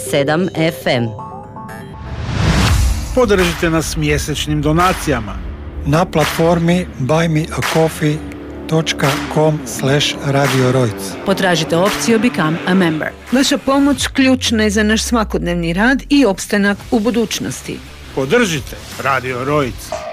107 FM. Podržite nas mjesečnim donacijama na platformi buymeacoffee.com/Radio Rojc. Potražite opciju Become a Member. Vaša pomoć ključna je za naš svakodnevni rad i opstanak u budućnosti. Podržite Radio Rojc.